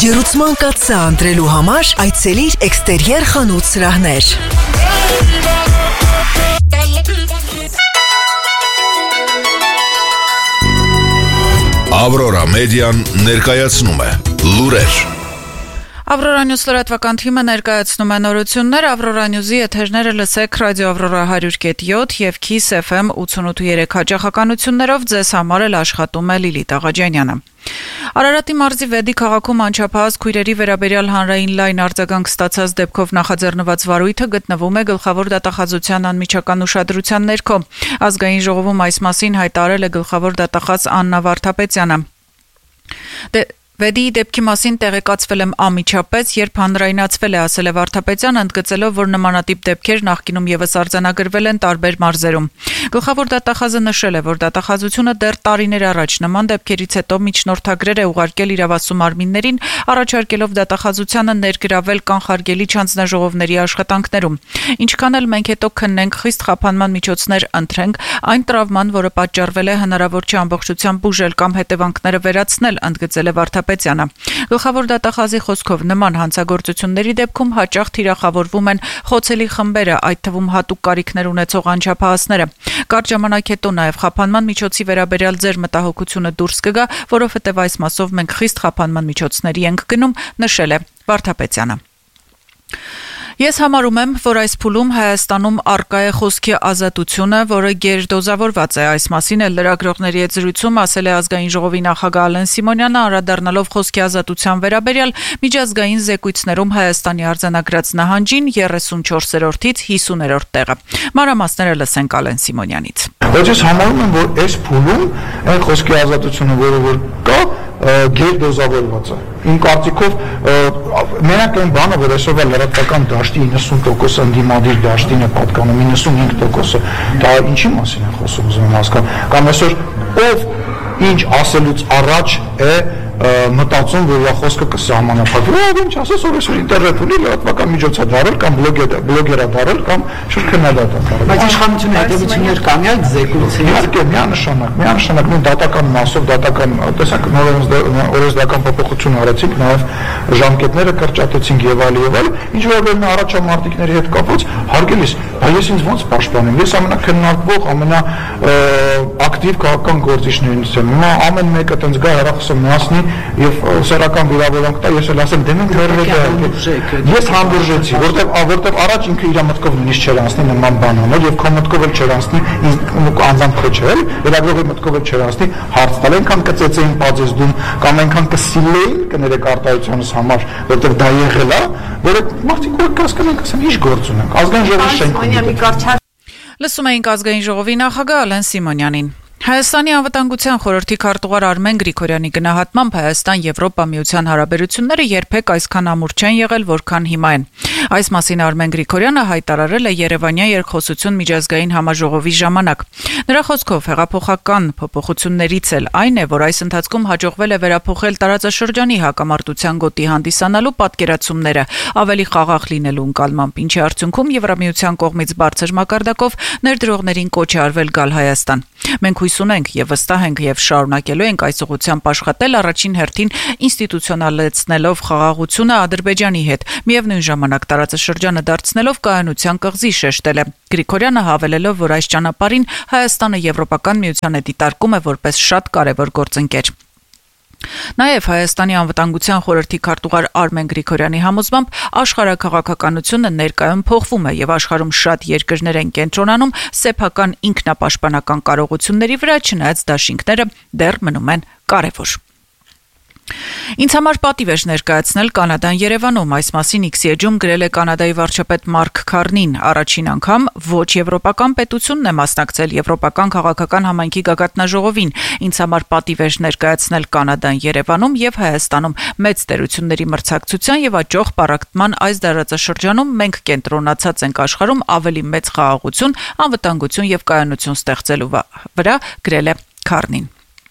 Ջերուցման կաթսա ընտրելու համար այցելիր Էքստերիեր խանութ սրահներ։ Ավրորա մեդիան ներկայացնում է լուրեր։ Ավրորա Նյուզ լրատվական թիմը ներկայացնում է նորություններ։ Ավրորա Նյուզի եթերները լսեք ռադիո Ավրորա 100.7 եւ Kiss FM 88.3 հաճախականություններով ձեզ համար էլ աշխատում է Լիլիթ Աղաջանյանը։ Արարատի մարզի Վեդի քաղաքում անչափահաս քույրերի վերաբերյալ հանրային լայն արձագանք ստացած դեպքով նախաձեռնված վարույթը գտնվում է Գլխավոր դատախազության անմիջական ուշադրության ներքո։ Ազգային ժողովում այս մասին հայտարարել է Գլխավոր դատախազ Աննա Վարդապետյանը։ Վեդի դեպքի մասին տեղեկացվել եմ անմիջապես, երբ հանրայնացվել է, ասել է Վարդապետյանը, ընդգծելով, որ նմանատիպ դեպքեր նախկինում եւս արձանագրվել են տարբեր մարզերում։ Գլխավոր դատախազը նշել է, որ դատախազությունը դեռ տարիներ առաջ նման դեպքերից հետո միջնորդագրեր է ուղարկել իրավասու մարմիններին, առաջարկելով դատախազությանը ներգրավել կանխարգելիչ հանձնաժողովների աշխատանքներում։ Ինչքան էլ մենք հետո քննենք, խիստ խափանման միջոցներ ընտրենք, այն տրավման, որը պատճառվել է, հնարավոր չէ ամբողջությամբ բուժել կամ հետևանքները վերացնել, ընդգծել է Վարդապետյանը։ Գլխավոր դատախազի խոսքով նման հանցագործությունների դեպքում հաճախ թիրախավորվում են խոցելի խմբերը, այդ թվում հատուկ կարիքներ ունեցող անչափահասները։ Կարճ ժամանակ հետո նաև խափանման միջոցի վերաբերյալ ձեր մտահոգությունը դուրս կգա, որովհետև այս մասով մենք խիստ խափանման միջոցների ենք գնում, նշել է Վարդապետյանը։ Ես համարում եմ, որ այս փուլում Հայաստանում առկա է խոսքի ազատությունը, որը գերդոզավորված է։ Այս մասին էլ լրագրողների հետ զրույցում ասել է Ազգային ժողովի նախագահ Ալեն Սիմոնյանը, անդրադառնալով խոսքի ազատության վերաբերյալ միջազգային զեկույցներում Հայաստանի արձանագրած նահանջին 34-րդից 50-րդ տեղը։ Մանրամասները լսենք Ալեն Սիմոնյանից։ Բայց ես համարում եմ, որ այս փուլում այն խոսքի ազատությունը, որը կա, գերդոզավորված է։ Իմ կարծիքով մենակ այն բանը, որ այսօրվա լրատվական դաշտի 90% ընդդիմադիր դաշտին է պատկանում, 95%-ը դա ինչի մասին է խոսում, ուզում եմ հասկանալ, կամ այսօր ով ինչ ասելուց առաջ է մտածում, որ իր խոսքը կսահմանափակվի, ինչ ասես, որ այսօր ինտերնետ ունի, լրատվական միջոց է դարել կամ բլոգեր է դարել կամ շրջքննադատ է դարել։ Բայց իշխանությունը հետևություններ կան այդ զեկույցի։ Իհարկե, միանշանակ նույն դատական մասով, դատական, տեսակ օրենսդրական փոփոխություն արեցինք, նաև ժամկետները կրճատեցինք եւ այլ, ինչ որ վերնա առաջամարտիկների հետ կապված, հարգելիս, ես ինձ ոնց պաշտպանեմ։ Ես ամենակննարկվող, ամենաակտիվ քաղաքական գործիչներից եմ։ Հիմա ամեն մեկը տենց գա հեռախոսը միացնի եւ սեռական վիրավորանք տա, ես էլ ասեմ, դե մենք վերվետ ես համբուրժեցի, որտեվ առաջ ինքը իր մտքով նույնիսկ չէր անցնի նման բան անել եւ քո մտքով էլ չէր անցնի, անձամբ քոչել, վերագրողի մտքով էլ չէր անցնի, հարց տալ, այնքան կծեծեին բացես դում կամ այնքան կսիլեին կներեք արտահայտությունս համար, որտեվ դա եղել է, որը մարդիկ որ կասկանեն, ասեն, ի՞նչ գործ ունենք, ազգային ժողովի շենք։ Լսում էինք Ազգային ժողովի նախագահ Ալեն Սիմոնյանին։ Հայաստանի անվտանգության խորհրդի քարտուղար Արմեն Գրիգորյանի գնահատմամբ Հայաստան-Եվրոպա միության հարաբերությունները երբեք այսքան ամուր չեն եղել, որքան հիմա են։ Այս մասին Արմեն Գրիգորյանը հայտարարել է Երևանյան երկխոսություն միջազգային համաժողովի ժամանակ։ Նրա խոսքով հեղափոխական փոփոխություններից էլ այն է, որ այս ընթացքում հաջողվել է վերափոխել տարածաշրջանի հակամարտության գոտի հանդիսանալու պատկերացումները ավելի խաղաղ լինելու ընկալմամբ, ինչի արդյունքում Եվրամիության կողմից բարձր մակարդակով ներդրողներին կոչ է արվել գալ Հայաստան։ Մենք հույս ունենք եւ վստահ ենք եւ շարունակելու ենք այս ուղղությամբ աշխատել առաջին հերթին ինստիտուցիոնալացնելով խաղաղությունը Ադրբեջանի հետ, միևնույն ժամանակ տարածաշրջանը դարձնելով կայունության կղզի, շեշտել է Գրիգորյանը, հավելելով, որ այս ճանապարհին Հայաստանը Եվրոպական միությանը դիտարկում է որպես շատ կարևոր գործընկեր։ Նաև Հայաստանի անվտանգության խորհրդի քարտուղար Արմեն Գրիգորյանի համոզմամբ աշխարհաքաղաքականությունը ներկայում փոխվում է եւ աշխարհում շատ երկրներ են կենտրոնանում սեփական ինքնապաշտպանական կարողությունների վրա, չնայած դաշինքները դեռ մնում են կարևոր։ Ինձ համար պատիվ է ներկայացնել Կանադան Երևանում, այս մասին X էջում գրել է Կանադայի վարչապետ Մարկ Քարնին, առաջին անգամ ոչ եվրոպական պետությունն է մասնակցել եվրոպական քաղաքական համայնքի գագաթնաժողովին, ինձ համար պատիվ է ներկայացնել Կանադան Երևանում եւ Հայաստանում մեծ տերությունների մրցակցության եւ աճող պառակտման այս դարաշրջանում մենք կենտրոնացած ենք աշխարհում ավելի մեծ խաղաղություն, անվտանգություն եւ կայունություն ստեղծելու վրա, գրել է Քարնին։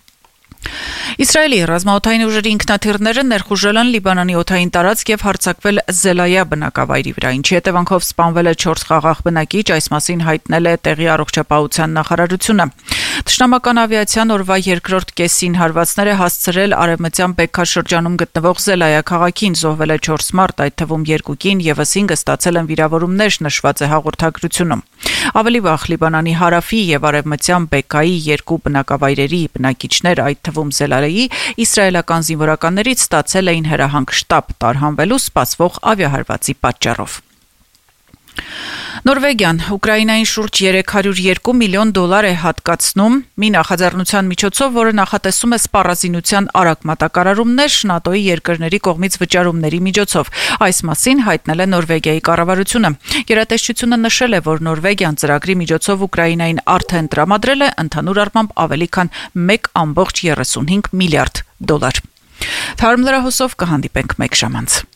Իսրայելի ռազմաօդային ուժերի ինքնաթիռները ներխուժել են Լիբանանի օդային տարածք եւ հարձակվել Զելայա բնակավայրի վրա, ինչի հետևանքով սպանվել է 4 խաղաղ բնակիչ, այս մասին հայտնել է տեղի առողջապահության նախարարությունը։ Թշնամական ավիացիան օրվա երկրորդ կեսին հարվածներ է հասցրել արևմտյան Բեկքա շրջանում գտնվող Զելայա քաղաքին, զոհվել է 4 մարդ, այդ թվում 2 կին, եւս 5 ստացել են վիրավորումներ, նշված է հաղորդագրությունում։ Ավելի վաղ Լիբանանի հարավի եւ արևմտյան Բեկքայի 2 բնակավայրերի բնակիչներ, այդ թվում Զելայայի, իսրայելական զինվորականներից ստացել էին հրահանգ շտաբ տարհանվելու սպասվող ավիահարվածի պատճառով։ Նորվեգիան Ուկրաինային շուրջ $302 միլիոն է հատկացնում մի նախաձեռնության միջոցով, որը նախատեսում է սպառազինության արագ մատակարարումներ ՆԱՏՕ-ի երկրների կողմից վճարումների միջոցով։ Այս մասին հայտնել է Նորվեգիայի կառավարությունը։ Գերատեսչությունը նշել է, որ Նորվեգիան ծրագրի միջոցով Ուկրաինային արդեն տրամադրել է ընդհանուր առմամբ ավելի քան $1.35 միլիարդ։ Թարմ լրահոսով կհանդիպենք մեկ ժամ անց։